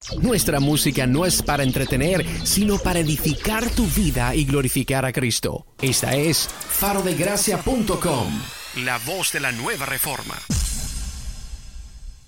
Nuestra música no es para entretener, sino para edificar tu vida y glorificar a Cristo. Esta es farodegracia.com, la voz de la nueva reforma.